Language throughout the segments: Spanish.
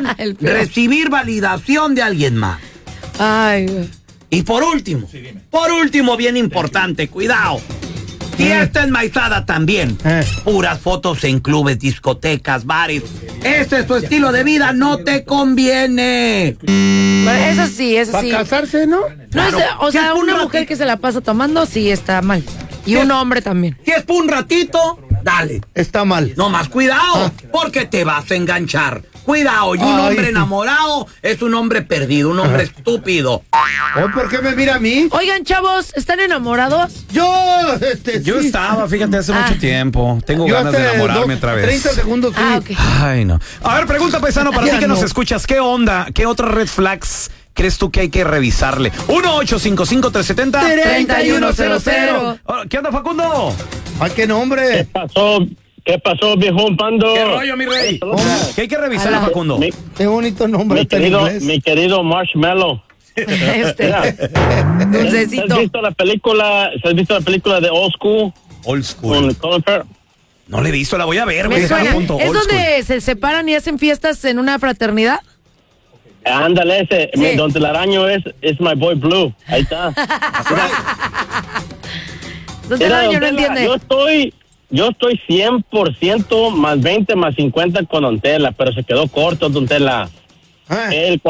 también recibir validación de alguien más. Ay, güey. Y por último, bien importante, cuidado. Fiesta enmaizada también. Puras fotos en clubes, discotecas, bares. Ese es tu estilo de vida, no te conviene. Bueno, eso sí. Para casarse, ¿no? No, o sea, una mujer que se la pasa tomando, sí está mal. Y un hombre también. Si es por un ratito, dale. Está mal. No más cuidado, porque te vas a enganchar. Cuidado, y un hombre enamorado es un hombre perdido, un hombre estúpido. ¿Por qué me mira a mí? Oigan, chavos, ¿están enamorados? Yo sí. Estaba, fíjate, hace mucho tiempo. Tengo ganas de enamorarme otra vez. 30 segundos, sí. Okay. Ay, no. A ver, pregunta, paisano, para ti que nos escuchas, ¿qué onda? ¿Qué otras red flags crees tú que hay que revisarle? 1-855-370-3100. ¿Qué onda, Facundo? Ay, qué nombre. ¿Qué pasó, viejo pando? ¿Qué rollo, mi rey? ¿Qué hay que revisar, Facundo? Qué bonito nombre. Mi querido Marshmallow. Dulcecito. ¿Has visto la película de Old School? Old School. Con Colin Farrell. No le he visto, la voy a ver, Me güey. suena. ¿Es donde se separan y hacen fiestas en una fraternidad? Ándale, ese. Sí. Donde el araño es My Boy Blue. Ahí está. Donde el araño no entiende. Yo estoy 100% más 20 más 50 con Don Tela, pero se quedó corto, Don Tela. El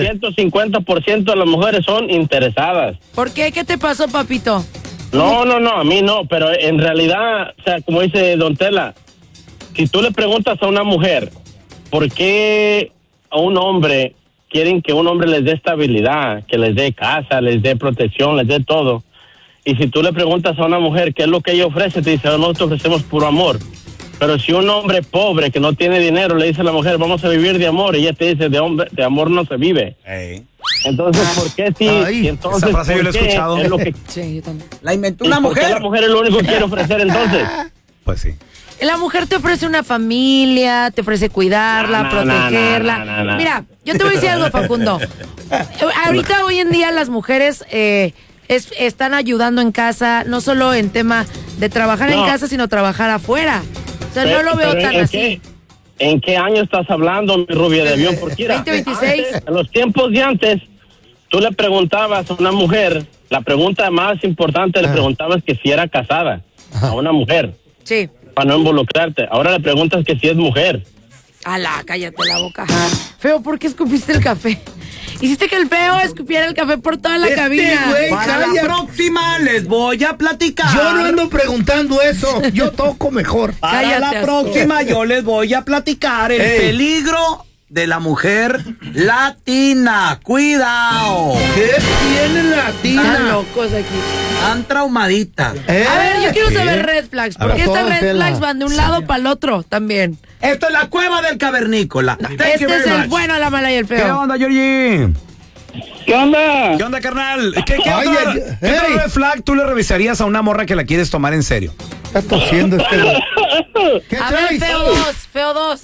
450% de las mujeres son interesadas. ¿Por qué? ¿Qué te pasó, papito? No, a mí no, pero en realidad, o sea, como dice Don Tela, si tú le preguntas a una mujer, ¿por qué a un hombre quieren que un hombre les dé estabilidad, que les dé casa, les dé protección, les dé todo? Y si tú le preguntas a una mujer qué es lo que ella ofrece, te dice, nosotros ofrecemos puro amor. Pero si un hombre pobre que no tiene dinero le dice a la mujer, vamos a vivir de amor, y ella te dice, de amor no se vive. Hey. Entonces, ¿por qué sí? Y entonces, esa frase yo la he escuchado. Es lo que... Sí, yo también. La inventó una mujer. ¿Por qué la mujer es lo único que quiere ofrecer entonces? Pues sí. La mujer te ofrece una familia, te ofrece cuidarla, protegerla. No. Mira, yo te voy a decir algo, Facundo. Ahorita, hoy en día, las mujeres están ayudando en casa, no solo en tema de trabajar en casa, sino trabajar afuera. O sea, no lo veo tan así. ¿En qué año estás hablando, mi rubia de avión? Porque mira, 2026. En los tiempos de antes, tú le preguntabas a una mujer, la pregunta más importante le preguntabas que si era casada a una mujer. Sí. Para no involucrarte. Ahora le preguntas que si es mujer. Alá, cállate la boca. Feo, ¿por qué escupiste el café? Hiciste que el feo escupiera el café por toda la cabina. Güey, Para la próxima les voy a platicar. Yo no ando preguntando eso. Yo toco mejor. Para Cállate, la asco. próxima yo les voy a platicar el peligro de la mujer latina. ¡Cuidado! ¿Qué tiene Están latina? locos aquí. Están traumaditas. A ver, yo quiero saber red flags. ¿Por qué estas red flags van de un lado para el otro también? Esto es la cueva del cavernícola. Este es el bueno, la mala y el ¿Qué feo. onda, Georgie? ¿Qué onda? ¿Qué onda, carnal? ¿Qué Ay, otra hey. red flag tú le revisarías a una morra que la quieres tomar en serio? Está tosiendo este güey. ¿Qué A ver, feo dos.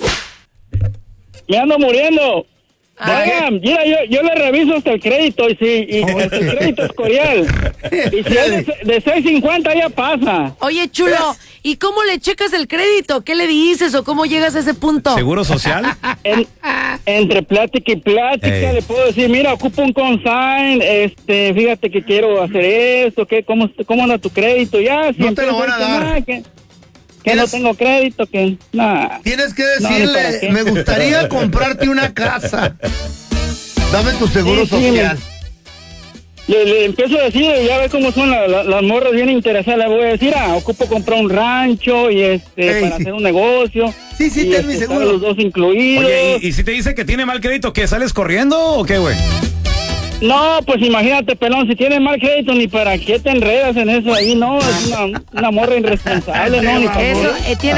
Me ando muriendo. Ay. Oigan, mira, yo le reviso hasta el crédito y el crédito es Corial. Y si es de 650 ya pasa. Oye, chulo, ¿y cómo le checas el crédito? ¿Qué le dices o cómo llegas a ese punto? ¿Seguro social? Entre plática y plática le puedo decir, mira, ocupo un consign, fíjate que quiero hacer esto, ¿cómo anda tu crédito? Ya, si No te lo van a dar. Que no tengo crédito, que nada. Tienes que No, ni para decirle, qué. me gustaría comprarte una casa. Dame tu seguro Sí, social. Le empiezo a decir, ya ves cómo son las morras bien interesadas, le voy a decir, ocupo comprar un rancho y para hacer un negocio. Sí, y ten mi seguro. están los dos incluidos. Oye, ¿y si te dice que tiene mal crédito, qué? ¿Sales corriendo o qué, güey? No, pues imagínate, pelón, si tienes mal crédito, ni para qué te enredas en eso ahí, no, es una morra irresponsable, no, ni para Eso, tiene